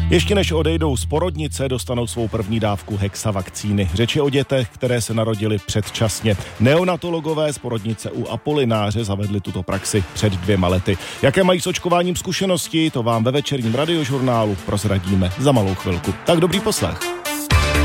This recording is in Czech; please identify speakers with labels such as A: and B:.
A: Ještě než odejdou z porodnice, dostanou svou první dávku hexavakcíny. Řeč je o dětech, které se narodily předčasně. Neonatologové z porodnice u Apolináře zavedli tuto praxi před 2 lety. Jaké mají s očkováním zkušenosti, to vám ve večerním radiožurnálu prozradíme za malou chvilku. Tak dobrý poslech.